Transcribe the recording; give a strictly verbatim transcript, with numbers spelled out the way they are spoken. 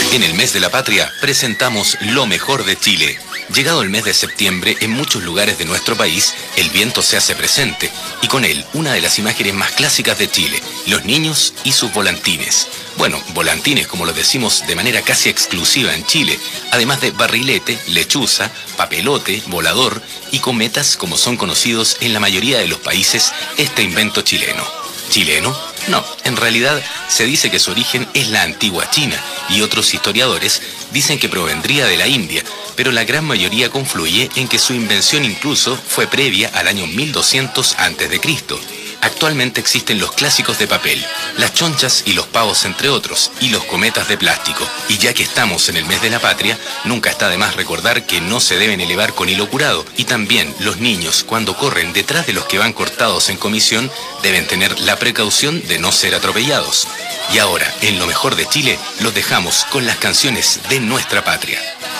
En el mes de la patria presentamos lo mejor de Chile. Llegado el mes de septiembre, en muchos lugares de nuestro país, el viento se hace presente y con él una de las imágenes más clásicas de Chile, los niños y sus volantines. Bueno, volantines como lo decimos de manera casi exclusiva en Chile, además de barrilete, lechuza, papelote, volador y cometas como son conocidos en la mayoría de los países este invento chileno. ¿Chileno? No, en realidad se dice que su origen es la antigua China y otros historiadores dicen que provendría de la India, pero la gran mayoría confluye en que su invención incluso fue previa al año mil doscientos antes de Cristo. Actualmente existen los clásicos de papel, las chonchas y los pavos entre otros, y los cometas de plástico. Y ya que estamos en el mes de la patria, nunca está de más recordar que no se deben elevar con hilo curado. Y también los niños, cuando corren detrás de los que van cortados en comisión, deben tener la precaución de no ser atropellados. Y ahora, en lo mejor de Chile, los dejamos con las canciones de nuestra patria.